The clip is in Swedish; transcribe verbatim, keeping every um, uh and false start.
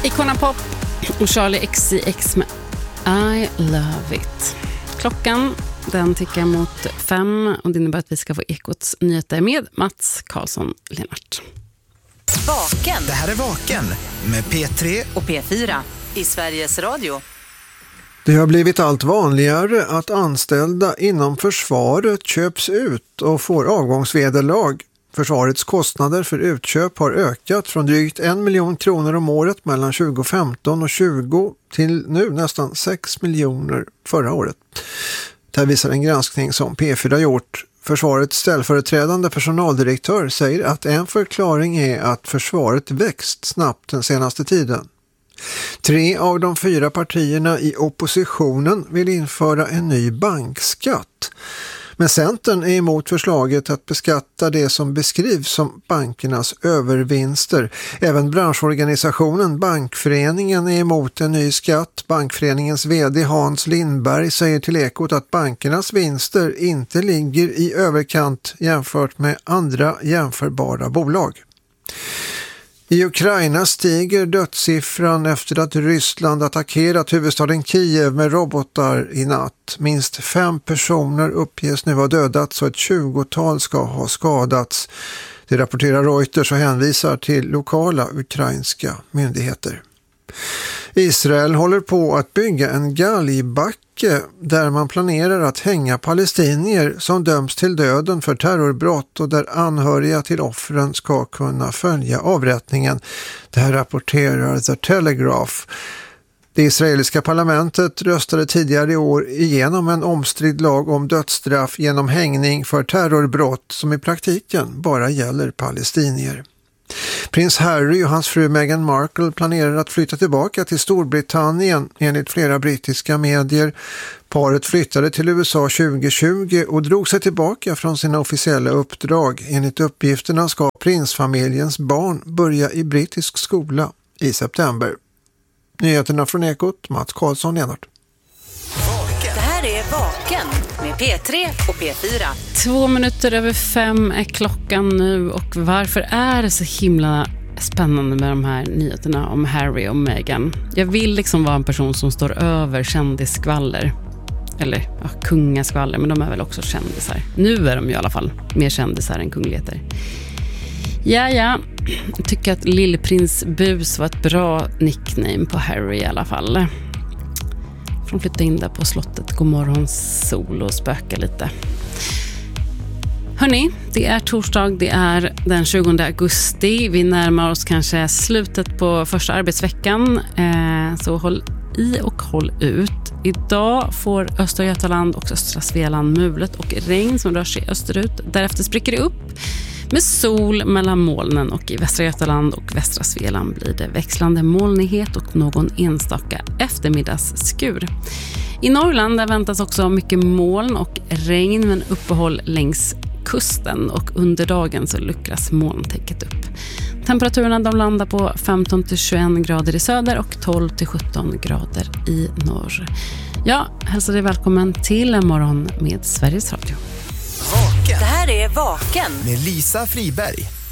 Icona Pop och Charlie X C X med I Love It. Klockan den tickar mot fem och det innebär att vi ska få Ekots nyheter med Mats Karlsson Lennart. Vaken. Det här är Vaken med P tre och P fyra i Sveriges Radio. Det har blivit allt vanligare att anställda inom försvaret köps ut och får avgångsvederlag. Försvarets kostnader för utköp har ökat från drygt en miljon kronor om året mellan tjugo-femton och tjugo till nu nästan sex miljoner förra året. Det här visar en granskning som P fyra gjort. Försvarets ställföreträdande personaldirektör säger att en förklaring är att försvaret växt snabbt den senaste tiden. Tre av de fyra partierna i oppositionen vill införa en ny bankskatt. Men Centern är emot förslaget att beskatta det som beskrivs som bankernas övervinster. Även branschorganisationen Bankföreningen är emot en ny skatt. Bankföreningens vd Hans Lindberg säger till Ekot att bankernas vinster inte ligger i överkant jämfört med andra jämförbara bolag. I Ukraina stiger dödssiffran efter att Ryssland attackerat huvudstaden Kiev med robotar i natt. Minst fem personer uppges nu ha dödats och ett tjugotal ska ha skadats. Det rapporterar Reuters och hänvisar till lokala ukrainska myndigheter. Israel håller på att bygga en galgbacke där man planerar att hänga palestinier som döms till döden för terrorbrott och där anhöriga till offren ska kunna följa avrättningen. Det här rapporterar The Telegraph. Det israeliska parlamentet röstade tidigare i år igenom en omstridd lag om dödsstraff genom hängning för terrorbrott som i praktiken bara gäller palestinier. Prins Harry och hans fru Meghan Markle planerar att flytta tillbaka till Storbritannien enligt flera brittiska medier. Paret flyttade till U S A tjugo tjugo och drog sig tillbaka från sina officiella uppdrag. Enligt uppgifterna ska prinsfamiljens barn börja i brittisk skola i september. Nyheterna från Ekot, Mats Karlsson Lennart. Det här är Vaken med P tre och P fyra. Två minuter över fem är klockan nu och varför är det så himla spännande med de här nyheterna om Harry och Meghan? Jag vill liksom vara en person som står över kändisskvaller. Eller ja, kungaskvaller, men de är väl också kändisar. Nu är de ju i alla fall mer kändisar än kungligheter. Ja, ja. Jag tycker att Lillprins Bus var ett bra nickname på Harry i alla fall. Från flytta in där på slottet. God morgon sol och spöka lite. Hörrni, det är torsdag, det är den tjugonde augusti. Vi närmar oss kanske slutet på första arbetsveckan. Eh, så håll i och håll ut. Idag får Östra Götaland och Östra Svealand mulet och regn som rör sig österut. Därefter spricker det upp med sol mellan molnen och i Västra Götaland och Västra Svealand blir det växlande molnighet och någon enstaka eftermiddagsskur. I Norrland där väntas också mycket moln och regn men uppehåll längs kusten och under dagen så luckras molntäcket upp. Temperaturerna de landar på femton till tjugoen grader i söder och tolv till sjutton grader i norr. Ja, hälsar dig välkommen till en morgon med Sveriges Radio. Det här är Vaken med Lisa Friberg.